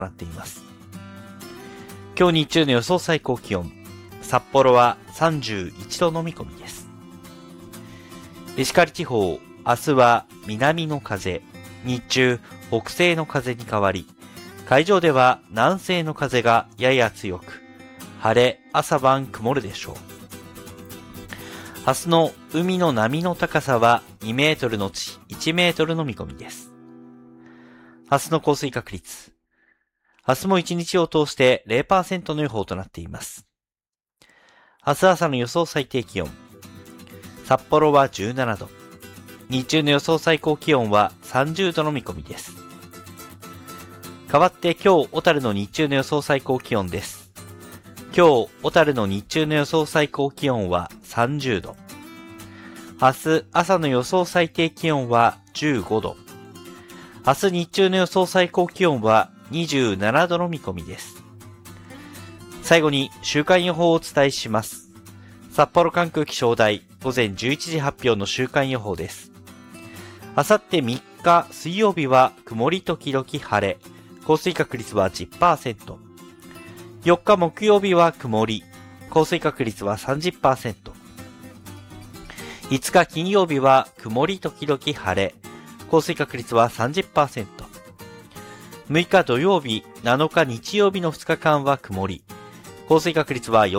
なっています。今日日中の予想最高気温、札幌は31度の見込みです。石狩地方、明日は南の風、日中北西の風に変わり、海上では南西の風がやや強く、晴れ、朝晩曇るでしょう。明日の海の波の高さは2メートルのち1メートルの見込みです。明日の降水確率。明日も1日を通して 0% の予報となっています。明日朝の予想最低気温。札幌は17度。日中の予想最高気温は30度の見込みです。代わって今日小樽の日中の予想最高気温です。今日小樽の日中の予想最高気温は30度。明日朝の予想最低気温は15度。明日日中の予想最高気温は27度の見込みです。最後に週間予報をお伝えします。札幌管区気象台午前11時発表の週間予報です。あさって3日水曜日は曇り時々晴れ、降水確率は 10%。4日木曜日は曇り、降水確率は 30%。5日金曜日は曇り時々晴れ、降水確率は 30%。6日土曜日、7日日曜日の2日間は曇り、降水確率は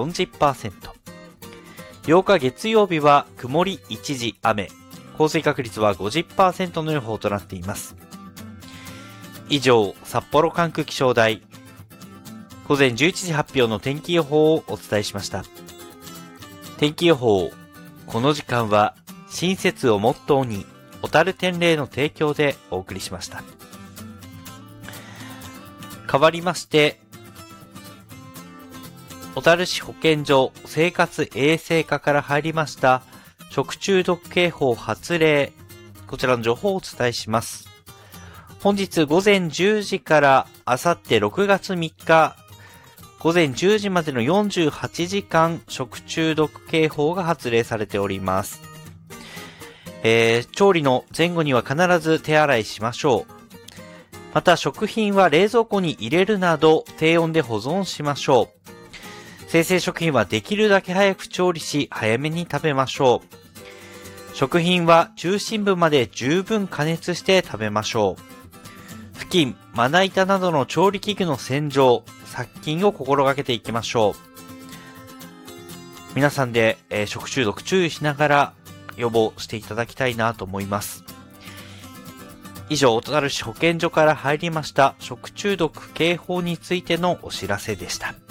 40%。8日月曜日は曇り一時雨、降水確率は 50% の予報となっています。以上、札幌管区気象台午前11時発表の天気予報をお伝えしました。天気予報、この時間は親切をモットーに小樽天霊の提供でお送りしました。変わりまして、小樽市保健所生活衛生課から入りました食中毒警報発令、こちらの情報をお伝えします。本日午前10時からあさって6月3日午前10時までの48時間食中毒警報が発令されております。調理の前後には必ず手洗いしましょう。また食品は冷蔵庫に入れるなど低温で保存しましょう。生鮮食品はできるだけ早く調理し早めに食べましょう。食品は中心部まで十分加熱して食べましょう。布巾、まな板などの調理器具の洗浄、殺菌を心がけていきましょう。皆さんで、食中毒注意しながら予防していただきたいなと思います。以上、小樽市保健所から入りました食中毒警報についてのお知らせでした。